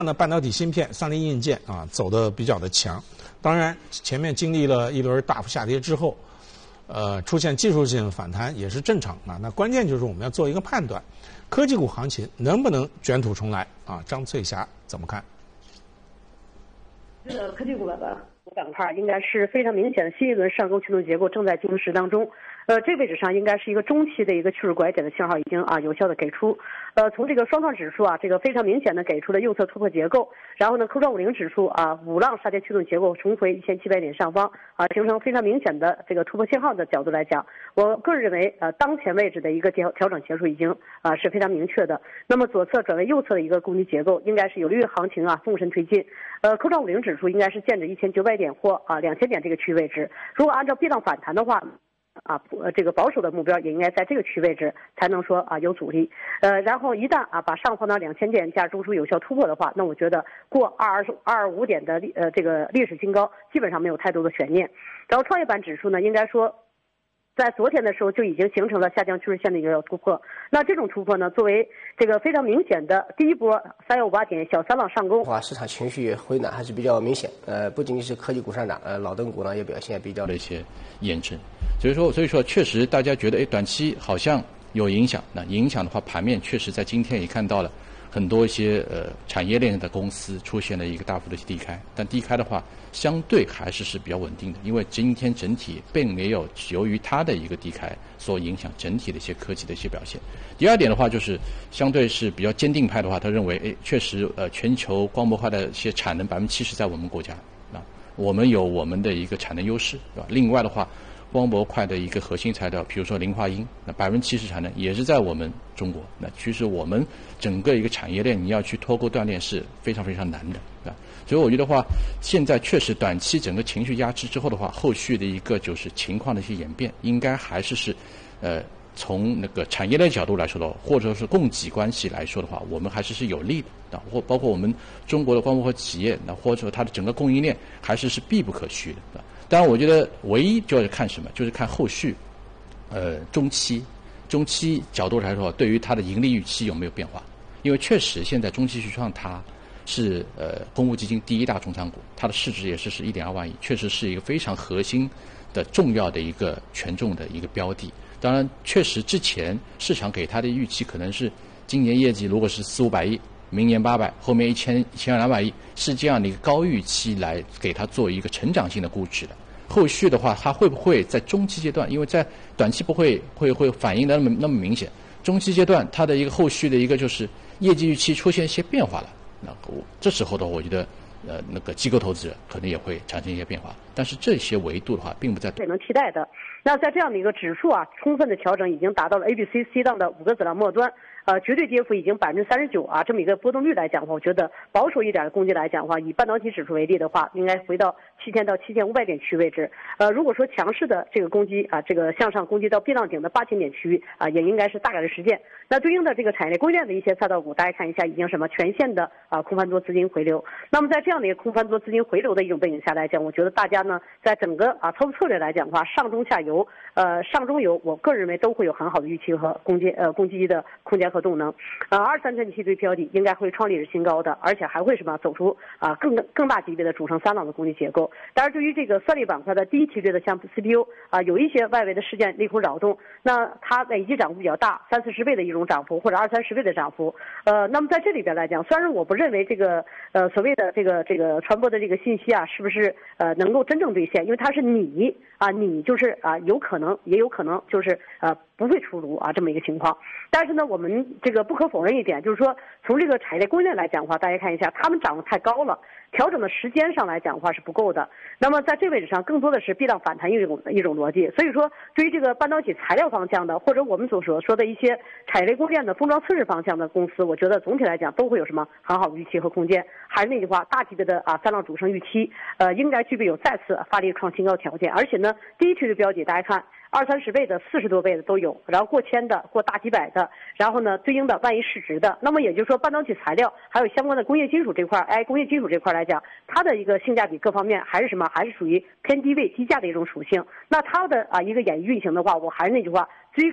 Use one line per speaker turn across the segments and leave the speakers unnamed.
那半导体芯片、3D 硬件啊走得比较的强，当然前面经历了一轮大幅下跌之后，出现技术性反弹也是正常啊。那关键就是我们要做一个判断，科技股行情能不能卷土重来啊？张翠霞怎么看？
这个科技股板块应该是非常明显的新一轮上攻驱动结构正在进行当中。这位置上应该是一个中期的一个趋势拐点的信号已经有效的给出。从这个双创指数这个非常明显的给出了右侧突破结构，然后呢科创50指数五浪杀跌驱动结构重回1700点上方形成非常明显的这个突破信号的角度来讲，我个人认为当前位置的一个调整结束已经是非常明确的。那么左侧转为右侧的一个攻击结构应该是有利于行情纵深推进。科创50指数应该是见指1900点或2000点这个区域位置，如果按照震荡反弹的话。这个保守的目标也应该在这个区位置才能说有阻力，然后一旦把上方的2000点价中枢有效突破的话，那我觉得过225点的这个历史新高基本上没有太多的悬念。然后创业板指数呢，应该说在昨天的时候就已经形成了下降趋势线的一个突破。那这种突破呢，作为这个非常明显的第一波3158点小三浪上攻，
市场情绪回暖还是比较明显。不仅仅是科技股上涨，老灯股呢也表现比较
的一些验证。所以说，确实大家觉得，短期好像有影响。那影响的话，盘面确实在今天也看到了很多一些产业链的公司出现了一个大幅的低开，但低开的话，相对还是比较稳定的，因为今天整体并没有由于它的一个低开所影响整体的一些科技的一些表现。第二点的话，就是相对是比较坚定派的话，他认为，确实全球光模块的一些产能70%在我们国家我们有我们的一个产能优势，对吧？另外的话，光模块的一个核心材料，比如说磷化铟，那70%产能也是在我们中国。那其实我们整个一个产业链，你要去脱钩断链是非常非常难的，对吧？所以我觉得话，现在确实短期整个情绪压制之后的话，后续的一个就是情况的一些演变，应该还是从那个产业链角度来说的话，或者是供给关系来说的话，我们还是有利的或包括我们中国的光模块企业，那或者说它的整个供应链还是必不可虚的。当然，我觉得唯一就要看什么，就是看后续，中期角度来说，对于它的盈利预期有没有变化？因为确实现在中期续创它是公募基金第一大重仓股，它的市值也是1.2万亿，确实是一个非常核心的重要的一个权重的一个标的。当然，确实之前市场给它的预期可能是今年业绩如果是400-500亿。明年800，后面1200亿，是这样的一个高预期来给它做一个成长性的估值的。后续的话，它会不会在中期阶段，因为在短期不会反映的那么明显，中期阶段它的一个后续的一个就是业绩预期出现一些变化了，那这时候的话，我觉得那个机构投资者可能也会产生一些变化，但是这些维度的话，并不在
能替代的。那在这样的一个指数充分的调整已经达到了 A、B、C 档的5个子浪末端。绝对跌幅已经39%这么一个波动率来讲的话，我觉得保守一点的攻击来讲的话，以半导体指数为例的话，应该回到7000到7500点区位置。如果说强势的这个攻击这个向上攻击到避浪顶的8000点区域也应该是大概率事件。那对应的这个产业供应链的一些赛道股，大家看一下，已经什么全线的空翻多资金回流。那么在这样的一个空翻多资金回流的一种背景下来讲，我觉得大家呢在整个操作策略来讲的话，上中下游上中游，我个人认为都会有很好的预期和攻击的空间和动能。23天期对标的应该会创历史新高的，而且还会走出更大级别的主升三浪的攻击结构。当然，对于这个算力板块的第一梯队的像 CPU 有一些外围的事件利空扰动，那它累计涨幅比较大，30-40倍的一种涨幅，或者20-30倍的涨幅。那么在这里边来讲，虽然我不认为这个所谓的这个传播的这个信息是不是能够真正兑现，因为它是你就是有可能也有可能就是不会出炉这么一个情况。但是呢，我们这个不可否认一点，就是说从这个产业供应链来讲的话，大家看一下，他们涨得太高了，调整的时间上来讲的话是不够的。那么在这位置上，更多的是避浪反弹一种逻辑。所以说，对于这个半导体材料方向的，或者我们所说的一些产业类供应链的封装测试方向的公司，我觉得总体来讲都会有什么很好的预期和空间。还是那句话，大级别的三浪主升预期，应该具备有再次发力创新高条件。而且呢，第一区的标的大家看，20-30倍的、40多倍的都有，然后过千的、过大几百的，然后呢对应的万亿市值的。那么也就是说，半导体材料还有相关的工业金属这块，工业金属这块来讲，它的一个性价比各方面还是什么？还是属于偏低位低价的一种属性。那它的一个演绎运行的话，我还是那句话，追赶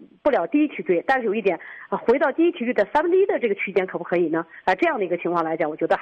不了第一梯队，但是有一点回到第一梯队的1/3的这个区间可不可以呢？这样的一个情况来讲，我觉得